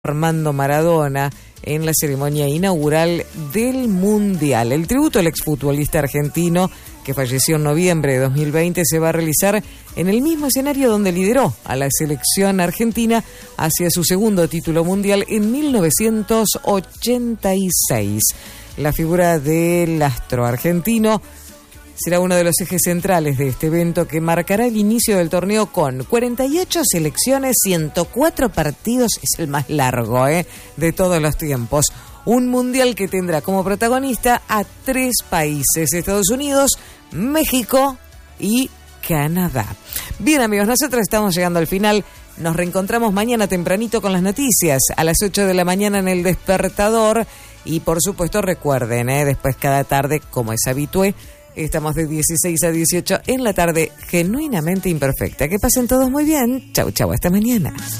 Armando Maradona en la ceremonia inaugural del Mundial. El tributo al exfutbolista argentino que falleció en noviembre de 2020 se va a realizar en el mismo escenario donde lideró a la selección argentina hacia su segundo título mundial en 1986. La figura del astro argentino será uno de los ejes centrales de este evento que marcará el inicio del torneo con 48 selecciones, 104 partidos, es el más largo de todos los tiempos. Un mundial que tendrá como protagonista a 3 países, Estados Unidos, México y Canadá. Bien amigos, nosotros estamos llegando al final. Nos reencontramos mañana tempranito con las noticias a las 8 de la mañana en El Despertador. Y por supuesto recuerden, después cada tarde, como es habitué, estamos de 16 a 18 en la tarde, genuinamente imperfecta. Que pasen todos muy bien. Chau, chau, hasta mañana.